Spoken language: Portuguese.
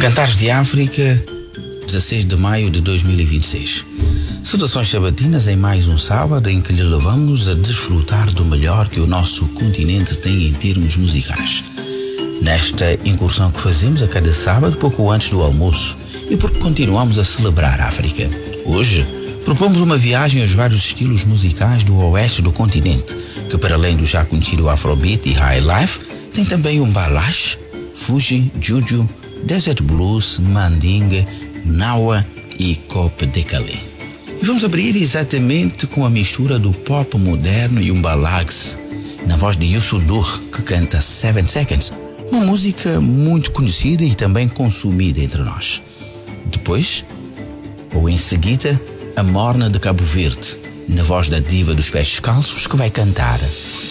Cantares de África, 16 de maio de 2026. Saudações sabatinas em mais um sábado em que lhe levamos a desfrutar do melhor que o nosso continente tem em termos musicais. Nesta incursão que fazemos a cada sábado, pouco antes do almoço, e porque continuamos a celebrar a África. Hoje, propomos uma viagem aos vários estilos musicais do oeste do continente, que para além do já conhecido Afrobeat e High Life, tem também um balash, Fuji, Juju, Desert Blues, Mandinga, Nawa e Cope Décalé. E vamos abrir exatamente com a mistura do pop moderno e um balax, na voz de Youssou N'Dour, que canta 7 Seconds, uma música muito conhecida e também consumida entre nós. Depois, ou em seguida, a Morna de Cabo Verde, na voz da diva dos pés descalços, que vai cantar